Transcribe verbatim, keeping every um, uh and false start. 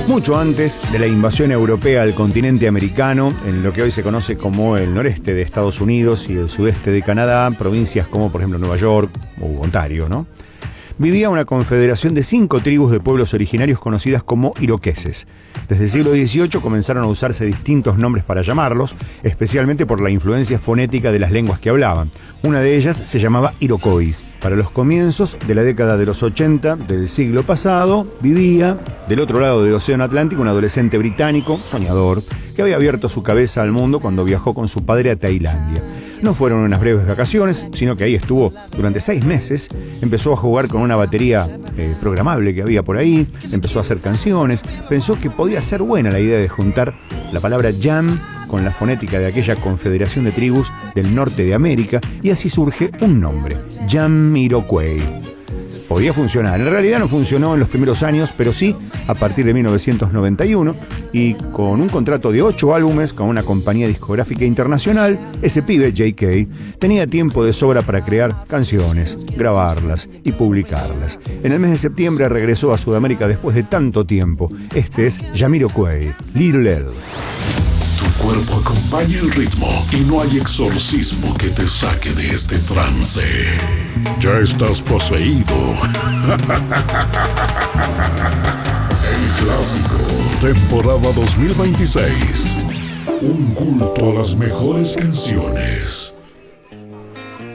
mucho antes de la invasión europea al continente americano, en lo que hoy se conoce como el noreste de Estados Unidos y el sudeste de Canadá, provincias como por ejemplo Nueva York o Ontario, ¿no? Vivía una confederación de cinco tribus de pueblos originarios conocidas como iroqueses. Desde el siglo dieciocho comenzaron a usarse distintos nombres para llamarlos, especialmente por la influencia fonética de las lenguas que hablaban. Una de ellas se llamaba Iroquois. Para los comienzos de la década de los ochenta del siglo pasado, vivía del otro lado del Océano Atlántico un adolescente británico, soñador, que había abierto su cabeza al mundo cuando viajó con su padre a Tailandia. No fueron unas breves vacaciones, sino que ahí estuvo durante seis meses, empezó a jugar con una batería eh, programable que había por ahí, empezó a hacer canciones, pensó que podía ser buena la idea de juntar la palabra jam con la fonética de aquella confederación de tribus del norte de América, y así surge un nombre, Jamiroquai. Podía funcionar, en realidad no funcionó en los primeros años, pero sí a partir de mil novecientos noventa y uno, y con un contrato de ocho álbumes con una compañía discográfica internacional, ese pibe, J K, tenía tiempo de sobra para crear canciones, grabarlas y publicarlas. En el mes de septiembre regresó a Sudamérica después de tanto tiempo. Este es Jamiroquai, Little L. Tu cuerpo acompaña el ritmo y no hay exorcismo que te saque de este trance. Ya estás poseído. El clásico, temporada dos mil veintiséis. Un culto a las mejores canciones.